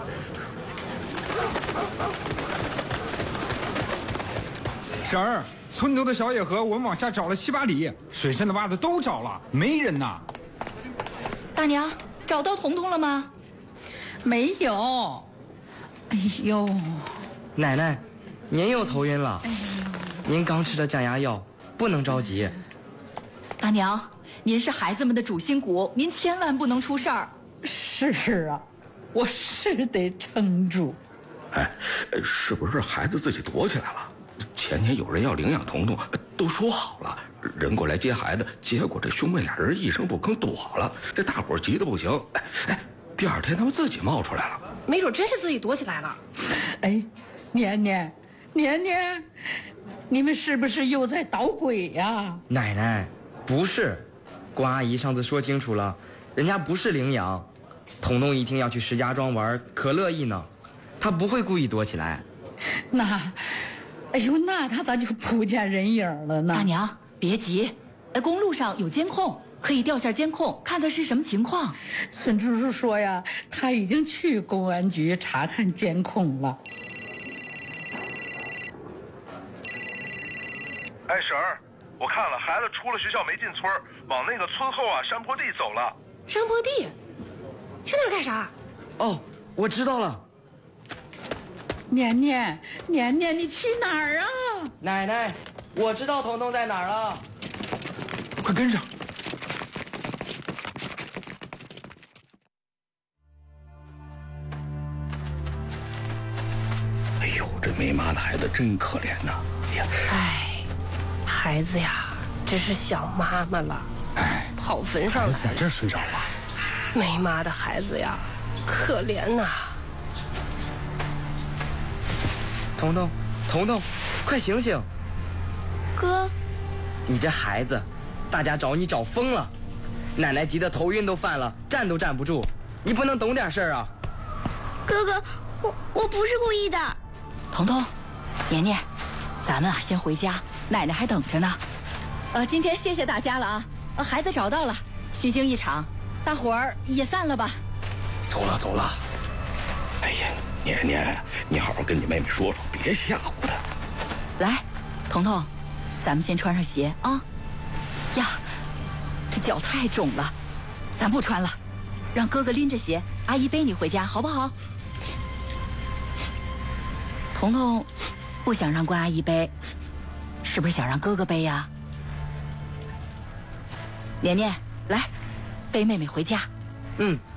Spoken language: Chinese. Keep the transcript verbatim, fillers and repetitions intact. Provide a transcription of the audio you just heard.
婶儿，村头的小野河我们往下找了七八里，水深的洼子都找了，没人呐。 大娘，找到彤彤了吗？ 没有。哎呦， 奶奶，您又头晕了。 哎呦， 您刚吃的降压药，不能着急。 大娘，您是孩子们的主心骨，您千万不能出事儿。 是啊，我是得撑住。 哎，是不是孩子自己躲起来了？前天有人要领养彤彤，都说好了，人过来接孩子，结果这兄妹俩人一声不吭躲了，这大伙急得不行。哎哎，第二天他们自己冒出来了， 没准真是自己躲起来了。 哎，年年，年年，你们是不是又在捣鬼呀？ 奶奶，不是，关阿姨上次说清楚了，人家不是领养。彤彤一听要去石家庄玩，可乐意呢，她不会故意躲起来。 那，哎呦，那他咋就不见人影了呢？ 大娘，别急，呃，公路上有监控，可以调下监控，看看是什么情况。 孙叔叔说呀，他已经去公安局查看监控了。 哎，婶儿，我看了，孩子出了学校没进村，往那个村后啊山坡地走了。 山坡地，去那儿干啥？ 哦，我知道了。 年年，年年，你去哪儿啊？ 奶奶，我知道彤彤在哪儿了， 快跟上！ 哎呦，这没妈的孩子真可怜呐！哎呀， 哎，孩子呀，只是想妈妈了。 哎， 跑坟上来在这睡着了。 没妈的孩子呀，可怜呐！ 彤彤，彤彤，快醒醒！ 哥， 你这孩子，大家找你找疯了，奶奶急得头晕都犯了，站都站不住，你不能懂点事儿啊！ 哥哥，我我不是故意的。 彤彤，年年，咱们啊先回家，奶奶还等着呢。呃，今天谢谢大家了啊，呃，孩子找到了，虚惊一场，大伙儿也散了吧。 走了走了。哎呀，年年，你好好跟你妹妹说说，别吓唬她。 来，彤彤，咱们先穿上鞋啊。呀，这脚太肿了，咱不穿了，让哥哥拎着鞋，阿姨背你回家，好不好？彤彤不想让关阿姨背，是不是想让哥哥背呀？年年，来，背妹妹回家。 嗯。